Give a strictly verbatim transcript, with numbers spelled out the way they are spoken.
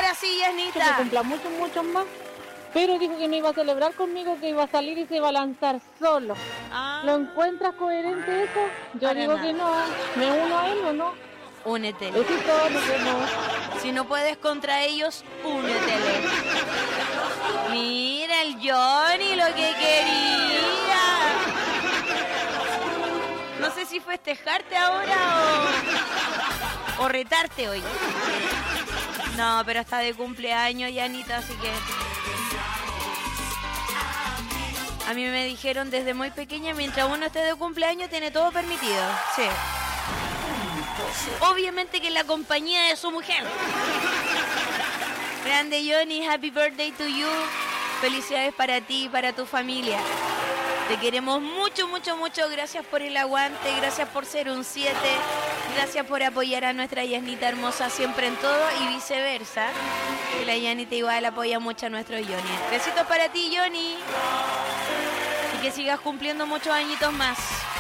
Ahora sí, Que Yanita. cumpla muchos, muchos más. Pero dijo que no iba a celebrar conmigo, que iba a salir y se iba a lanzar solo. Ah, ¿Lo encuentras coherente eso? Yo para digo nada. que no. ¿Me uno a él o no? Únetele. Besito, nos vemos. Si no puedes contra ellos, únetele. Mira el Johnny, lo que quería. No sé si festejarte ahora o, o retarte hoy. No, pero está de cumpleaños, Yanita, así que... A mí me dijeron desde muy pequeña, mientras uno esté de cumpleaños, tiene todo permitido. Sí. Obviamente que en la compañía de su mujer. Grande Johnny, happy birthday to you. Felicidades para ti y para tu familia. Te queremos mucho, mucho, mucho. Gracias por el aguante, gracias por ser un siete. Gracias por apoyar a nuestra Yanita hermosa siempre en todo y viceversa. Y la Yanita igual apoya mucho a nuestro Johnny. Besitos para ti, Johnny. Y que sigas cumpliendo muchos añitos más.